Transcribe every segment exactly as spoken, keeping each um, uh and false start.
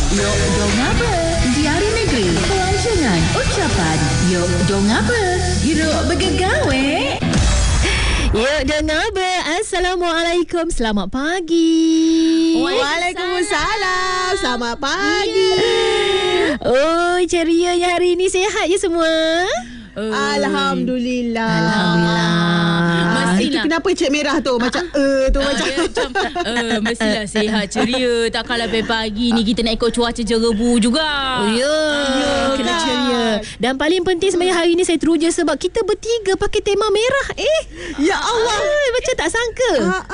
Yok dong apa? Diari negeri, pelancongan, ucapan. Yok dong apa? Hiruk bergegawe. Yuk dengar ber. Assalamualaikum. Selamat pagi. Waalaikumsalam. Selamat pagi. Oh, cerianya hari ini sihat je semua? Oh. Alhamdulillah. Alhamdulillah. Itu kenapa Cik Merah tu macam eh tu macam macam uh, mestilah sihat ceria. Takkanlah pagi ni kita nak ikut cuaca jerebu juga. Oh ya, yeah. Kena kan? ceria. Dan paling penting sebenarnya hari ni saya teruja sebab kita bertiga pakai tema merah. Eh, ya Allah. Ay, macam tak sangka.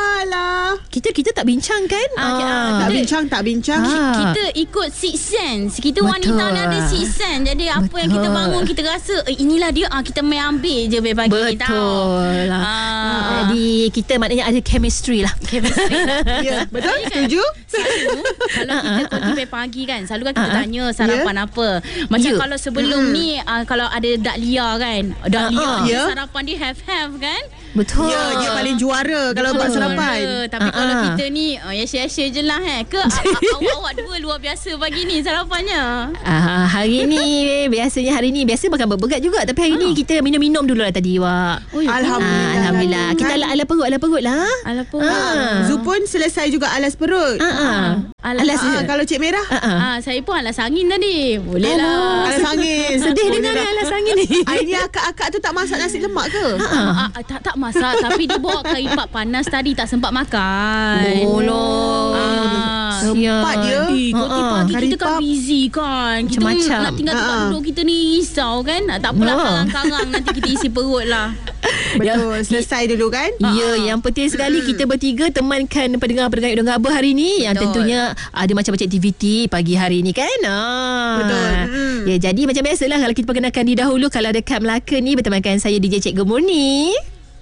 Alah. Kita kita tak bincang kan? Ah, ah, Tak kita- bincang, tak bincang. Ah. Kita ikut six sense. Kita Betul. wanita ni ada six sense. Jadi apa Betul. yang kita bangun, kita rasa eh, inilah dia. Ah, kita main ambil je pagi ni tau. Betul lah. Ah. Jadi kita maknanya ada chemistry lah. Chemistry. Ya, betul? Setuju? Selalu kalau kita konti pagi kan, selalu kan kita Ah, ah. tanya sarapan apa. Macam Ya. kalau sebelum ni uh, kalau ada Dahlia kan, Dahlia Ah, ah. dia Ya. sarapan dia have-have kan. Betul. Ya, dia paling juara kalau buat Betul. sarapan. Tapi Ah, kalau ah. kita ni uh, yasya-yasya je lah eh. Ke a- a- awak-awak dua luar biasa pagi ni sarapannya. Ah, hari ni biasanya hari ni biasa makan berbegat juga, tapi hari ni kita minum-minum dulu lah tadi, Wak. Oh, ya. Alhamdulillah. Ah, Alhamdulillah. Kita ala ala perut, ala perut lah. Alah pun. Ah. Zu pun selesai juga alas perut. Ah, ah. Alas, Alas Ah, kalau Cik Merah Ah, ah. Ah, saya pun alas angin tadi. Boleh lah. alas angin. Sedih Boleh dengar lah. alas angin ni. Hari ni akak-akak tu tak masak nasi lemak ke? Ah, ah, tak tak masak tapi dia bawa kari pak panas tadi tak sempat makan. Oh loh. Ah. Sempat dia. Eh, kau Ah, ah. pagi Kari kita kan pap. busy kan. Kita Macam-macam. nak tinggal tempat Ah, ah. duduk kita ni risau kan. Tak apalah Ah. karang-karang nanti kita isi perut lah. Betul. Selesai dulu kan? Ya, yang penting sekali kita bertiga temankan pendengar-pendengar Udang Gabah hari ni yang Betul. tentunya ada macam-macam aktiviti pagi hari ni kan. Ah. Betul. Hmm. Ya, jadi macam biasalah kalau kita perkenalkan di dahulu, kalau dekat Melaka ni bertemankan saya D J Cik Gemurni.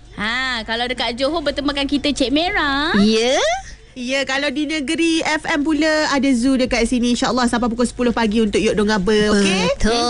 Ha, kalau dekat Johor bertemankan kita Cik Merah. Ya. Ya, kalau di negeri F M pula ada Zoo dekat sini, InsyaAllah sampai pukul sepuluh pagi untuk Yuk Dongaba. Okey?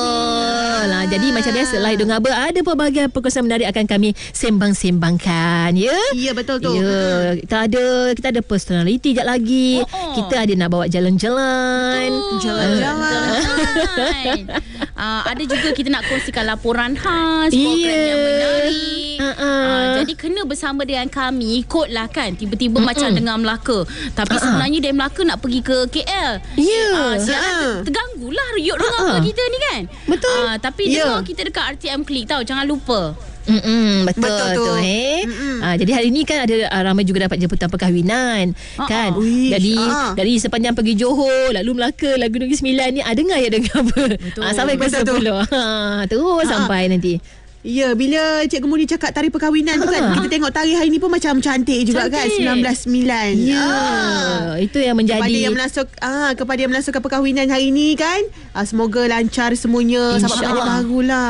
Betul lah. Jadi macam biasalah Hidung Gaba ada pelbagai perkongsian menarik akan kami sembang-sembangkan, ya. Ya, betul tu. Ya, kita ada kita ada personality sekejap lagi. Oh, oh. Kita ada nak bawa jalan-jalan. Betul. Jalan-jalan. Jalan-jalan. Ah, ada juga kita nak kongsikan laporan khas, program Ya. yang menarik. Ah, ah. Ah, jadi kena bersama dengan kami, ikutlah kan. Tiba-tiba Mm-mm. macam dengar Melaka. Tapi Ah, ah. sebenarnya dari Melaka nak pergi ke K L. Ya. Ah, siaran Ah. ter- terganggulah Yuk dengar Ah, ah. apa kita ni kan. Betul. Ah, tapi Ya. dengar kita dekat R T M Klik tau. Jangan lupa. Mm-mm, betul, Betul tu. betul eh. Mm-mm. Ah, jadi hari ni kan ada ah, ramai juga dapat jemputan perkahwinan Ah, kan. ah. Uish, Jadi ah. dari sepanjang pergi Johor lalu Melaka lagu Negeri Sembilan ni ah, dengar ya dengar apa. Ah, sampai ke Betul tu. sepuluh. Ha, terus Ah. sampai nanti. Ya, bila Cik Gemudi cakap tarikh perkahwinan tu kan, Ah. kita tengok tarikh hari ni pun macam cantik juga kan. Cantik. sembilan belas sembilan. Ya. Ah. Itu yang menjadi Kepada yang melangsung ah kepada yang melangsungkan perkahwinan hari ni kan, ah, semoga lancar semuanya. Selamat InsyaAllah. bertanya barulah.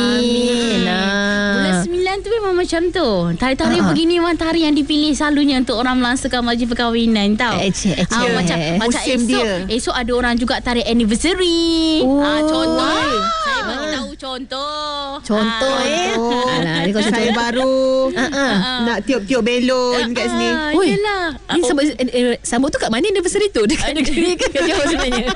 Amin. Ah. Bulan sembilan tu memang macam tu. Tarikh-tarikh Ah. begini memang tarikh yang dipilih selalunya untuk orang melangsungkan majlis perkahwinan tau. Eh, cik, eh, Ah, cik. macam macam Musim esok, dia. esok ada orang juga tarikh anniversary. Oh. Ah, contoh. Wah. Saya bagi tahu contoh. Contoh Ah, eh. Oh, Alah, ni kau saya contoh. baru Ah, ah. nak tiup-tiup belon kat sini. Ah, Oi. yelah. Ni sambut, eh, eh, sambut tu kat mana anniversary tu? Dekat negeri ke kat Johor sebenarnya?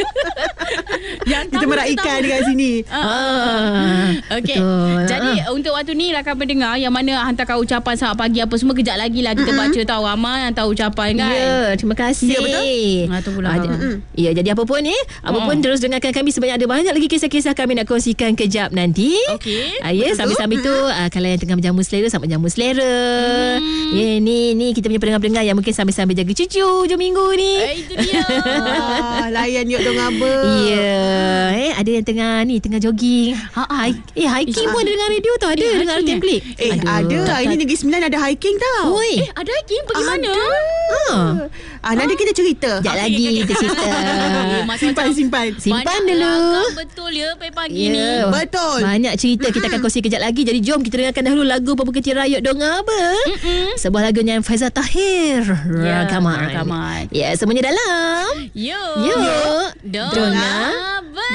Yang Kita tahu, meraihkan tahu. dekat sini. Ah. Okey. Betul. Jadi Ah. untuk waktu ni rakan pendengar yang mana hantarkan ucapan selamat pagi apa semua, kejap lagi lah kita baca tahu ramai yang tahu ucapan kan. Ya, terima kasih. Ya, betul. Ah, tu pula. Ah, j- Ya, jadi apa pun ni, apa pun Mm. terus dengarkan kami sebab ada banyak lagi kisah-kisah kami nak kongsikan kejap nanti. Okey. Ah, ya, sambil-sambil tu ah, kalau yang tengah berjamu selera, sambut jamu selera. Ya, ni ni kita punya pendengar-pendengar yang mungkin sambil-sambil jaga cucu hujung minggu ni. Eh, itu dia. Ah, layan Yuk Dongaba. Ya, eh ada yang tengah ni tengah jogging. Ha, ha. Hi, eh hiking Ish, pun ada dengar radio tu, ada Eh, dengar R T M hiking Klik. Eh, ada. Hari ni Negeri Sembilan ada hiking tau. Oi. Eh, ada lagi? Pergi mana? Ah. Ah, nanti kita cerita. Sekejap lagi kita cerita. Eh, masa Simpan, macam simpan. Simpan banyak dulu. langkah betul ya pagi-pagi ni. Ya. Betul. Banyak cerita kita akan kongsi kejap lagi. Jadi jom kita dengarkan dahulu lagu Papa Kecil Rayut Dongaba. Sebuah lagunya Faizal Tahir. Ya, Rakaman. rakaman. Ya, semuanya dalam. Yuk. Yuk. Dongaba.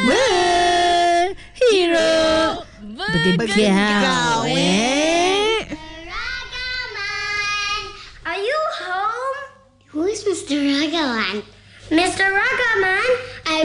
Berhero. Bergegau. Bergawe. Ragaman, are you home? Who is Mister Ragaman? Mister Ragaman.